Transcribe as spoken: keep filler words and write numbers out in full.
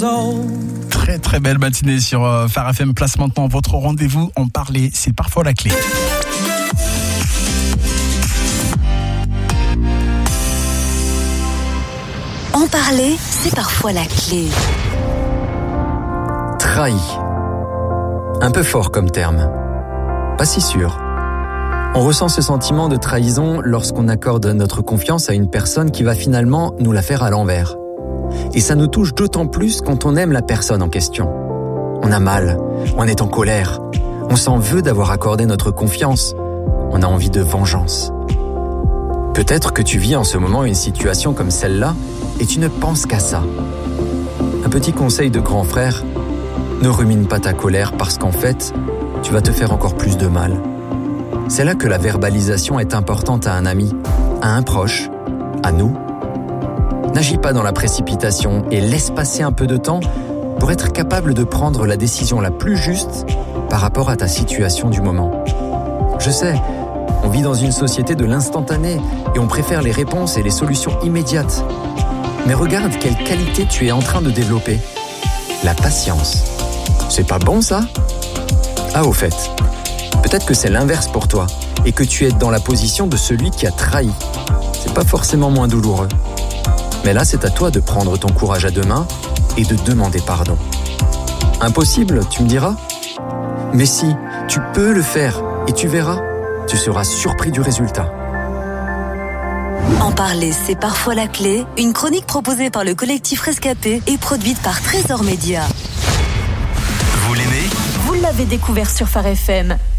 years old. Très très belle matinée sur euh, Phare F M. Place maintenant votre rendez-vous. En parler, c'est parfois la clé. En parler, c'est parfois la clé. Trahi. Un peu fort comme terme. Pas si sûr. On ressent ce sentiment de trahison lorsqu'on accorde notre confiance à une personne qui va finalement nous la faire à l'envers. Et ça nous touche d'autant plus quand on aime la personne en question. On a mal, on est en colère, on s'en veut d'avoir accordé notre confiance, on a envie de vengeance. Peut-être que tu vis en ce moment une situation comme celle-là et tu ne penses qu'à ça. Un petit conseil de grand frère, ne rumine pas ta colère parce qu'en fait, tu vas te faire encore plus de mal. C'est là que la verbalisation est importante à un ami, à un proche, à nous. N'agis pas dans la précipitation et laisse passer un peu de temps pour être capable de prendre la décision la plus juste par rapport à ta situation du moment. Je sais, on vit dans une société de l'instantané et on préfère les réponses et les solutions immédiates. Mais regarde quelle qualité tu es en train de développer. La patience. C'est pas bon ça ? Ah au fait, peut-être que c'est l'inverse pour toi et que tu es dans la position de celui qui a trahi. C'est pas forcément moins douloureux. Mais là, c'est à toi de prendre ton courage à deux mains et de demander pardon. Impossible, tu me diras ? Mais si, tu peux le faire et tu verras, tu seras surpris du résultat. En parler, c'est parfois la clé. Une chronique proposée par le collectif Rescapé et produite par Trésor Média. Vous l'aimez ? Vous l'avez découvert sur Phare F M.